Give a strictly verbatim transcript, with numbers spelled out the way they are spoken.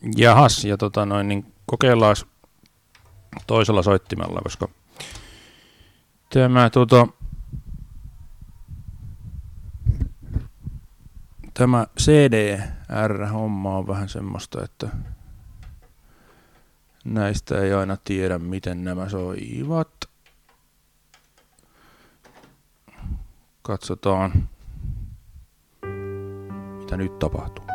Jahas, ja tota noin, niin kokeillaan toisella soittimella, koska tämä tota tämä C D R-homma on vähän semmoista, että näistä ei aina tiedä, miten nämä soivat. Katsotaan, mitä nyt tapahtuu.